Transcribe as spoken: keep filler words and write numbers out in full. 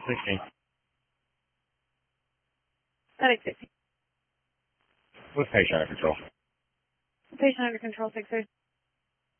sixteen. Medic sixteen. With patient under control. Patient under control, six three.